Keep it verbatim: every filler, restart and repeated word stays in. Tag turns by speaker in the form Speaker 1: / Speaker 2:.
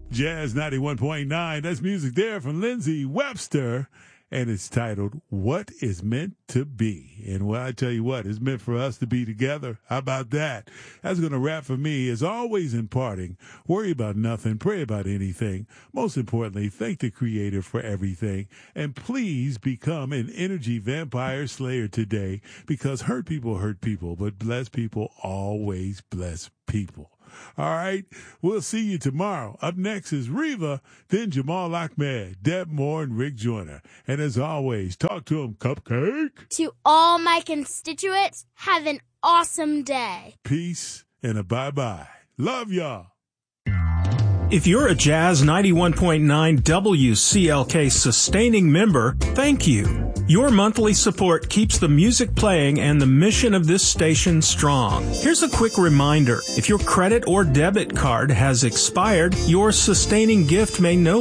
Speaker 1: Jazz ninety-one point nine. That's music there from Lindsey Webster. And it's titled, What is Meant to Be? And well, I tell you what, it's meant for us to be together. How about that? That's going to wrap for me. As always in parting, worry about nothing, pray about anything. Most importantly, thank the Creator for everything. And please become an energy vampire slayer today, because hurt people hurt people, but blessed people always bless people. All right, we'll see you tomorrow. Up next is Reva, then Jamal Ahmed, Deb Moore, and Rick Joyner. And as always, talk to them, Cupcake.
Speaker 2: To all my constituents, have an awesome day.
Speaker 1: Peace and a bye-bye. Love y'all.
Speaker 3: If you're a Jazz ninety-one point nine W C L K sustaining member, thank you. Your monthly support keeps the music playing and the mission of this station strong. Here's a quick reminder. If your credit or debit card has expired, your sustaining gift may no